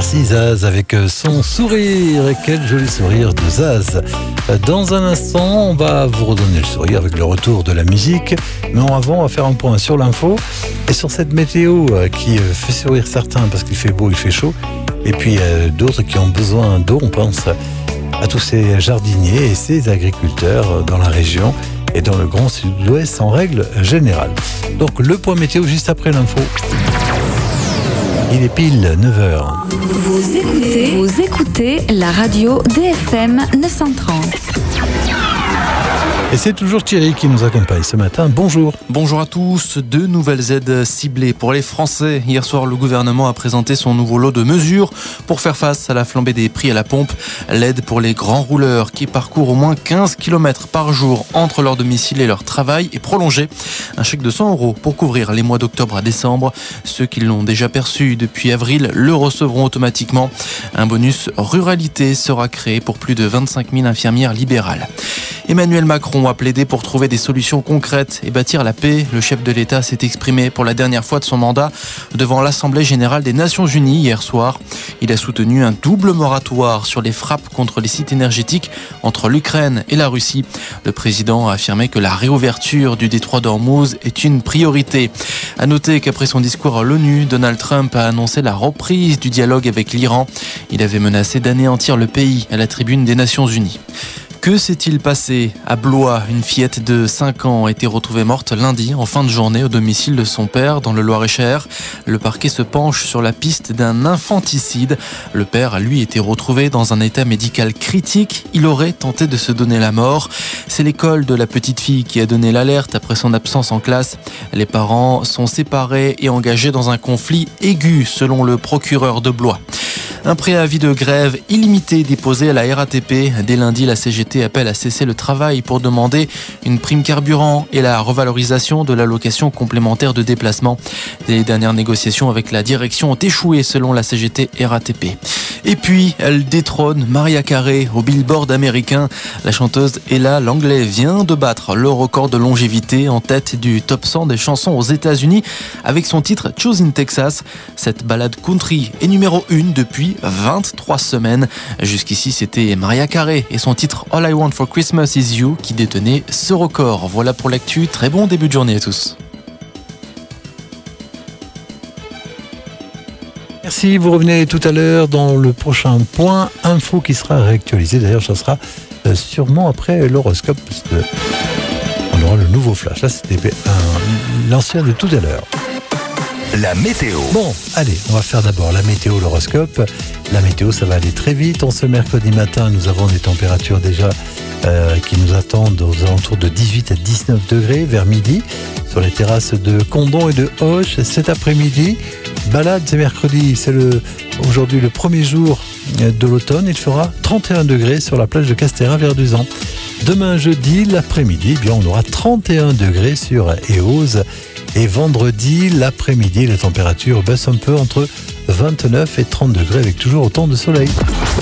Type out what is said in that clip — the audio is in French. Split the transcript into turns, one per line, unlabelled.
Merci Zaz avec son sourire. Et quel joli sourire de Zaz. Dans un instant, on va vous redonner le sourire avec le retour de la musique. Mais avant, on va faire un point sur l'info et sur cette météo qui fait sourire certains parce qu'il fait beau, il fait chaud. Et puis d'autres qui ont besoin d'eau. On pense à tous ces jardiniers et ces agriculteurs dans la région et dans le Grand Sud-Ouest en règle générale. Donc le point météo juste après l'info. Il est pile 9h.
Vous écoutez la radio DFM 930.
Et c'est toujours Thierry qui nous accompagne ce matin. Bonjour.
Bonjour à tous. 2 nouvelles aides ciblées pour les Français. Hier soir, le gouvernement a présenté son nouveau lot de mesures pour faire face à la flambée des prix à la pompe. L'aide pour les grands rouleurs qui parcourent au moins 15 km par jour entre leur domicile et leur travail est prolongée. Un chèque de 100 € pour couvrir les mois d'octobre à décembre. Ceux qui l'ont déjà perçu depuis avril le recevront automatiquement. Un bonus ruralité sera créé pour plus de 25 000 infirmières libérales. Emmanuel Macron a plaidé pour trouver des solutions concrètes et bâtir la paix. Le chef de l'État s'est exprimé pour la dernière fois de son mandat devant l'Assemblée générale des Nations Unies hier soir. Il a soutenu un double moratoire sur les frappes contre les sites énergétiques entre l'Ukraine et la Russie. Le président a affirmé que la réouverture du détroit d'Ormuz est une priorité. À noter qu'après son discours à l'ONU, Donald Trump a annoncé la reprise du dialogue avec l'Iran. Il avait menacé d'anéantir le pays à la tribune des Nations Unies. Que s'est-il passé à Blois? Une fillette de 5 ans a été retrouvée morte lundi en fin de journée au domicile de son père dans le Loir-et-Cher. Le parquet se penche sur la piste d'un infanticide. Le père a lui été retrouvé dans un état médical critique. Il aurait tenté de se donner la mort. C'est l'école de la petite fille qui a donné l'alerte après son absence en classe. Les parents sont séparés et engagés dans un conflit aigu selon le procureur de Blois. Un préavis de grève illimité déposé à la RATP. Dès lundi, la CGT appelle à cesser le travail pour demander une prime carburant et la revalorisation de l'allocation complémentaire de déplacement. Les dernières négociations avec la direction ont échoué selon la CGT RATP. Et puis, elle détrône Mariah Carey au Billboard américain. La chanteuse Ella Langley vient de battre le record de longévité en tête du top 100 des chansons aux États-Unis avec son titre Choose in Texas. Cette ballade country est numéro 1 depuis 23 semaines. Jusqu'ici, c'était Mariah Carey et son titre All I Want for Christmas is You qui détenait ce record. Voilà pour l'actu. Très bon début de journée à tous.
Merci, vous revenez tout à l'heure dans le prochain point info qui sera réactualisé. D'ailleurs, ça sera sûrement après l'horoscope parce qu'on aura le nouveau flash. Là, c'était l'ancien de tout à l'heure.
La météo.
Bon, allez, on va faire d'abord la météo, l'horoscope. La météo, ça va aller très vite. En ce mercredi matin, nous avons des températures déjà qui nous attendent aux alentours de 18 à 19 degrés vers midi sur les terrasses de Condon et de Auch. Cet après-midi, balade, c'est mercredi, c'est aujourd'hui le premier jour de l'automne. Il fera 31 degrés sur la plage de Castéra-Verduzan. Demain, jeudi, l'après-midi, eh bien, on aura 31 degrés sur Éosse. Et vendredi, l'après-midi, la température baisse un peu entre 29 et 30 degrés avec toujours autant de soleil.